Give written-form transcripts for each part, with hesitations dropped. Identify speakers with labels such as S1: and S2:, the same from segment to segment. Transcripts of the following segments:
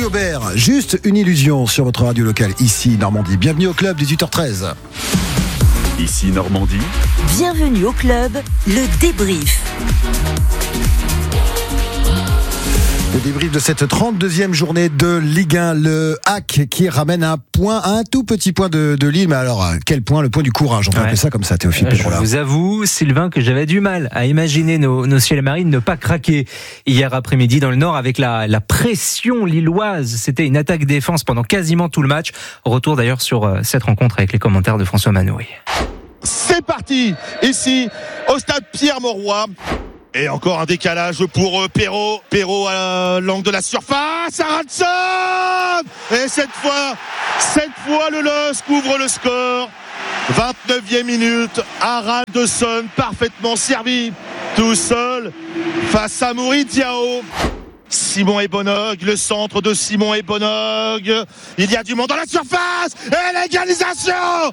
S1: Aubert, juste une illusion sur votre radio locale, ici Normandie. Bienvenue au club, 18h13.
S2: Ici Normandie.
S3: Bienvenue au club, le débrief.
S1: Le débrief de cette 32e journée de Ligue 1, le HAC qui ramène un tout petit point de Lille. Mais alors, quel point? Le point du courage, on peut appeler ça comme ça, Théophile Pétrola.
S4: Je vous avoue, Sylvain, que j'avais du mal à imaginer nos ciels marines ne pas craquer hier après-midi dans le Nord avec la pression lilloise. C'était une attaque-défense pendant quasiment tout le match. Retour d'ailleurs sur cette rencontre avec les commentaires de François Manoury.
S5: C'est parti, ici, au stade Pierre-Mauroy. Et encore un décalage pour Perrault. Perrault à l'angle de la surface. Haraldsson. Et cette fois, le LOSC ouvre le score. 29e minute. Haraldsson parfaitement servi. Tout seul face à Mory Diao. Simon Ebonog, le centre de Simon Ebonog. Il y a du monde dans la surface. Et l'égalisation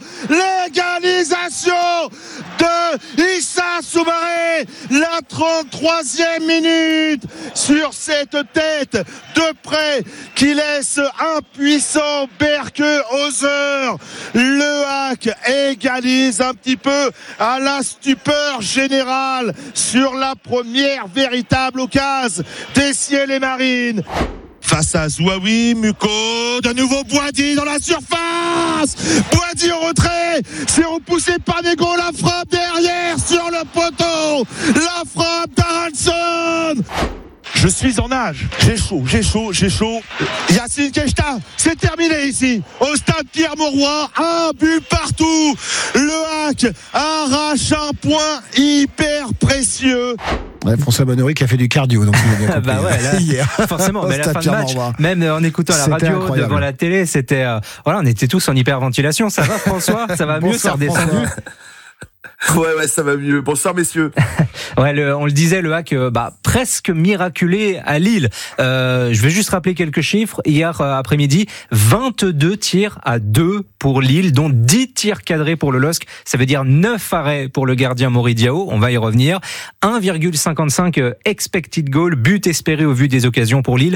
S5: de Issa Soumaré. La 33e minute sur cette tête de près qui laisse impuissant Berke Hauser. Le HAC égalise un petit peu à la stupeur générale sur la première véritable occasion des Ciels et Marines. Face à Zouaoui, Muko, de nouveau Boadi dans la surface. Boadi au retrait, c'est repoussé par Nego, la frappe derrière sur le poteau. La frappe d'Haraldsson. Je suis en nage, j'ai chaud. Yacine Keshta, c'est terminé ici, au stade Pierre-Mauroy, un but partout. Le HAC arrache un point hyper précieux.
S1: Ouais, François Manoury qui a fait du cardio, donc il a bien compris.
S4: Là,
S1: hier.
S4: Forcément, mais la fin de match, même en écoutant la radio, incroyable. Devant la télé, c'était, on était tous en hyperventilation. Ça va, François? Ça va mieux, ça redescendu?
S6: Ouais, ça va mieux. Bonsoir, messieurs.
S4: On le disait, le HAC, presque miraculé à Lille. Je vais juste rappeler quelques chiffres. Hier après-midi, 22 tirs à 2 pour Lille, dont 10 tirs cadrés pour le LOSC. Ça veut dire 9 arrêts pour le gardien Mory Diao. On va y revenir. 1,55 expected goal, but espéré au vu des occasions pour Lille.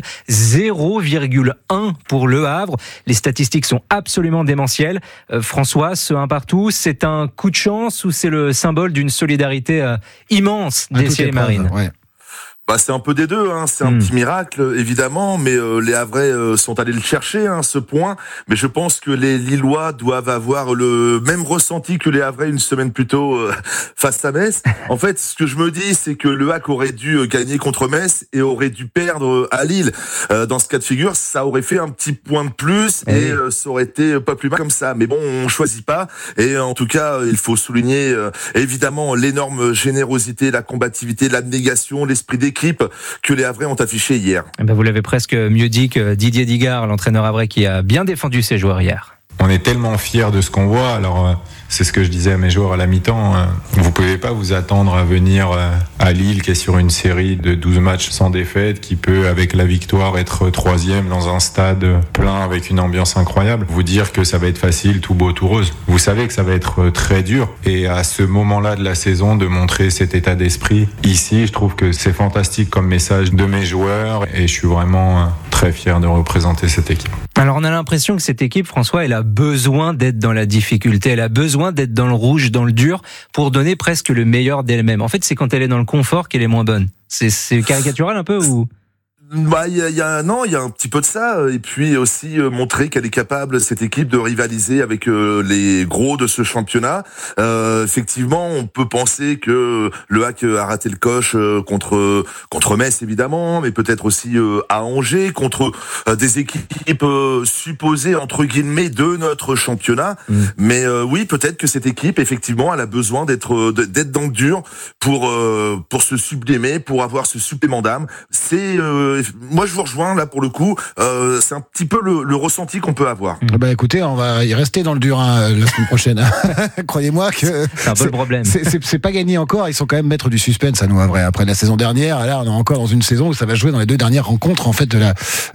S4: 0,1 pour Le Havre. Les statistiques sont absolument démentielles. François, ce 1 partout, c'est un coup de chance ou c'est le symbole d'une solidarité immense des Ciels et Marines?
S1: Ouais.
S6: C'est un peu des deux, c'est un petit miracle évidemment, mais les Havrais sont allés le chercher, ce point. Mais je pense que les Lillois doivent avoir le même ressenti que les Havrais une semaine plus tôt face à Metz. En fait, ce que je me dis, c'est que le HAC aurait dû gagner contre Metz et aurait dû perdre à Lille. Dans ce cas de figure, ça aurait fait un petit point de plus et ça aurait été pas plus mal comme ça. Mais bon, on choisit pas. Et en tout cas, il faut souligner évidemment l'énorme générosité, la combativité, l'abnégation, l'esprit d'équipe que les Havrais ont affiché hier.
S4: Vous l'avez presque mieux dit que Didier Digard, l'entraîneur havrais, qui a bien défendu ses joueurs hier.
S7: On est tellement fiers de ce qu'on voit. Alors, c'est ce que je disais à mes joueurs à la mi-temps. Vous pouvez pas vous attendre à venir à Lille, qui est sur une série de 12 matchs sans défaite, qui peut, avec la victoire, être 3e dans un stade plein avec une ambiance incroyable. Vous dire que ça va être facile, tout beau, tout rose. Vous savez que ça va être très dur. Et à ce moment-là de la saison, de montrer cet état d'esprit ici, je trouve que c'est fantastique comme message de mes joueurs. Et je suis vraiment très fier de représenter cette équipe.
S4: Alors, on a l'impression que cette équipe, François, elle a besoin d'être dans la difficulté, elle a besoin d'être dans le rouge, dans le dur, pour donner presque le meilleur d'elle-même. En fait, c'est quand elle est dans le confort qu'elle est moins bonne. C'est caricatural un peu ou...
S6: Il y a un petit peu de ça, et puis aussi montrer qu'elle est capable, cette équipe, de rivaliser avec les gros de ce championnat. Effectivement, on peut penser que le HAC a raté le coche contre Metz évidemment, mais peut-être aussi à Angers, contre des équipes supposées entre guillemets de notre championnat. Mais oui, peut-être que cette équipe, effectivement, elle a besoin d'être dans le dur pour se sublimer, pour avoir ce supplément d'âme. C'est moi je vous rejoins là pour le coup, c'est un petit peu le ressenti qu'on peut avoir.
S1: Écoutez, on va y rester dans le dur la semaine prochaine. Croyez-moi que
S4: c'est un peu le problème.
S1: C'est pas gagné encore, ils sont quand même maîtres du suspense à nous, vrai. Après la saison dernière, là on est encore dans une saison où ça va jouer dans les 2 dernières rencontres en fait de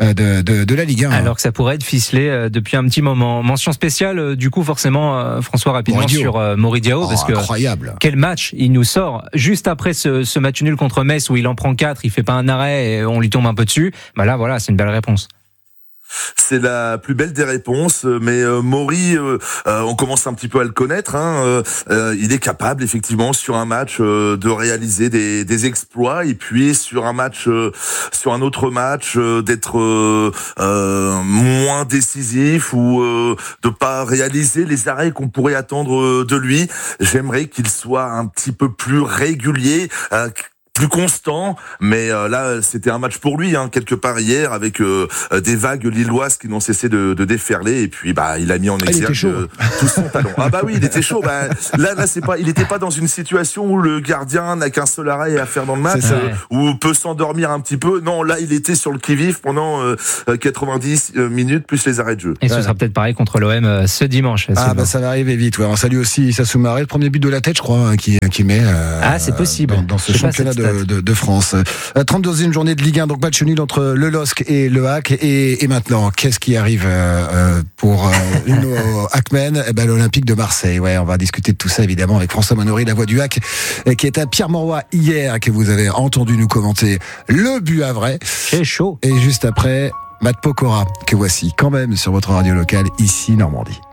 S1: la Ligue 1.
S4: Alors que ça pourrait être ficelé depuis un petit moment. Mention spéciale du coup forcément François rapidement sur Mory Diao, parce que
S1: incroyable.
S4: Quel match il nous sort juste après ce match nul contre Metz où il en prend 4, il fait pas un arrêt et on lui tombe un peu dessus. Là voilà, c'est une belle réponse.
S6: C'est la plus belle des réponses, mais Maury, on commence un petit peu à le connaître. Il est capable effectivement sur un match de réaliser des exploits, et puis sur un autre match d'être moins décisif ou de pas réaliser les arrêts qu'on pourrait attendre de lui. J'aimerais qu'il soit un petit peu plus régulier. Plus constant, mais là c'était un match pour lui quelque part hier, avec des vagues lilloises qui n'ont cessé de déferler, et puis il a mis en exergue tout son talent. Ah bah oui, il était chaud. Là c'est pas, il était pas dans une situation où le gardien n'a qu'un seul arrêt à faire dans le match, où peut s'endormir un petit peu. Non, là il était sur le qui-vive pendant 90 minutes plus les arrêts de jeu.
S4: Et ce sera peut-être pareil contre l'OM ce dimanche.
S1: Ça va arriver vite. Ouais. On salue aussi Issa Soumaré, le premier but de la tête, je crois, qui met.
S4: C'est possible
S1: dans ce championnat de France. 32e journée de Ligue 1, donc match nul entre le LOSC et le HAC. Et maintenant, qu'est-ce qui arrive pour nos Hackmen? L'Olympique de Marseille. Ouais, on va discuter de tout ça évidemment avec François Manoury, la voix du HAC, qui est à Pierre-Mauroy hier, que vous avez entendu nous commenter le but havrais.
S4: C'est chaud.
S1: Et juste après, Matt Pokora, que voici quand même sur votre radio locale ici Normandie.